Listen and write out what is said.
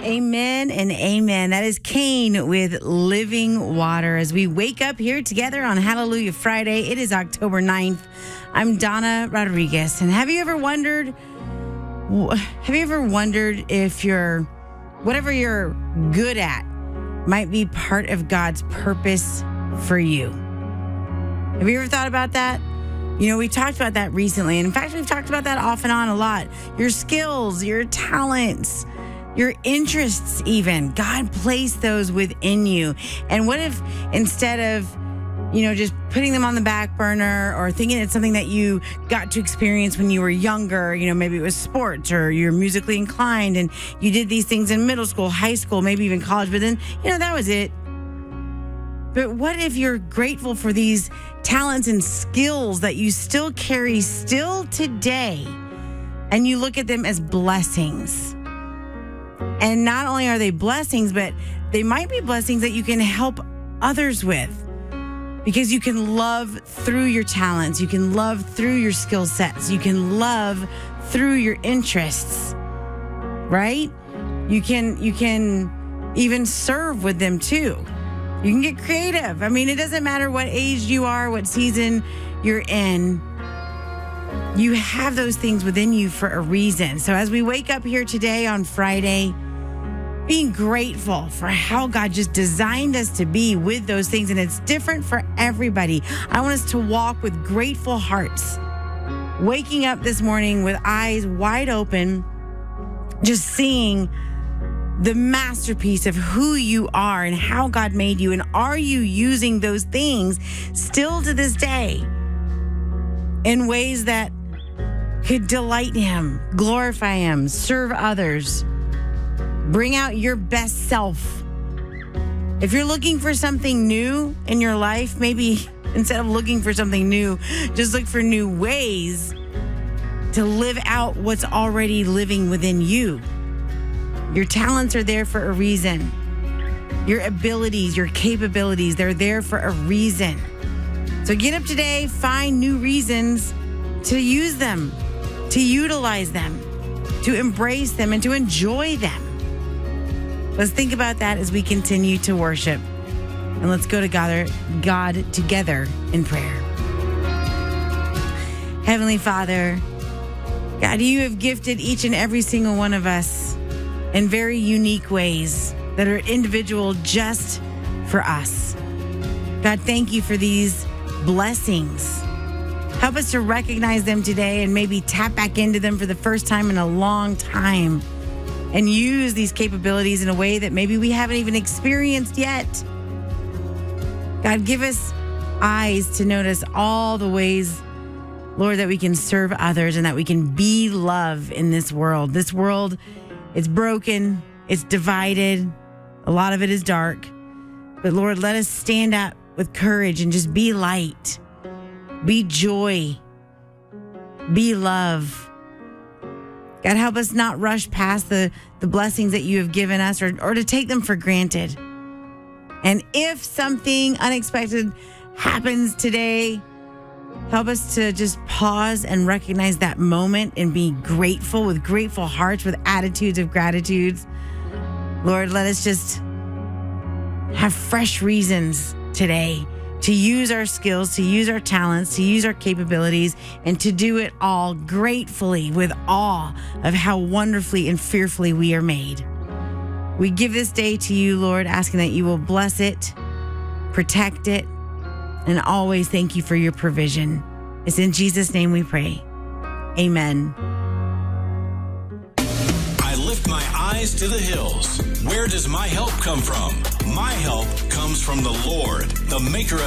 Amen and amen. That is Kane with Living Water. As we wake up here together on Hallelujah Friday, it is October 9th. I'm Donna Rodriguez. And have you ever wondered if whatever you're good at might be part of God's purpose for you? Have you ever thought about that? You know, we talked about that recently. And in fact, we've talked about that off and on a lot. Your skills, your talents, your interests even. God placed those within you. And what if instead of, just putting them on the back burner or thinking it's something that you got to experience when you were younger, maybe it was sports or you're musically inclined and you did these things in middle school, high school, maybe even college, but then, that was it. But what if you're grateful for these talents and skills that you still carry still today and you look at them as blessings? And not only are they blessings, but they might be blessings that you can help others with because you can love through your talents. You can love through your skill sets. You can love through your interests, right? You can even serve with them too. You can get creative. I mean, it doesn't matter what age you are, what season you're in. You have those things within you for a reason. So as we wake up here today on Friday, being grateful for how God just designed us to be with those things, and it's different for everybody. I want us to walk with grateful hearts, waking up this morning with eyes wide open, just seeing the masterpiece of who you are and how God made you. And are you using those things still to this day in ways that could delight Him, glorify Him, serve others, bring out your best self? If you're looking for something new in your life, maybe instead of looking for something new, just look for new ways to live out what's already living within you. Your talents are there for a reason. Your abilities, your capabilities, they're there for a reason. So get up today, find new reasons to use them, to utilize them, to embrace them, and to enjoy them. Let's think about that as we continue to worship. And let's go to God together in prayer. Heavenly Father, God, you have gifted each and every single one of us in very unique ways that are individual just for us. God, thank you for these blessings. Help us to recognize them today and maybe tap back into them for the first time in a long time and use these capabilities in a way that maybe we haven't even experienced yet. God, give us eyes to notice all the ways, Lord, that we can serve others and that we can be love in this world. This world, it's broken, it's divided, a lot of it is dark. But Lord, let us stand up with courage and just be light, be joy, be love. God, help us not rush past the blessings that you have given us or to take them for granted. And if something unexpected happens today, help us to just pause and recognize that moment and be grateful with grateful hearts, with attitudes of gratitude. Lord, let us just have fresh reasons today to use our skills, to use our talents, to use our capabilities, and to do it all gratefully with awe of how wonderfully and fearfully we are made. We give this day to you, Lord, asking that you will bless it, protect it, and always thank you for your provision. It's in Jesus' name we pray. Amen. I lift my eyes to the hills. Where does my help come from? My help comes from the Lord, the maker of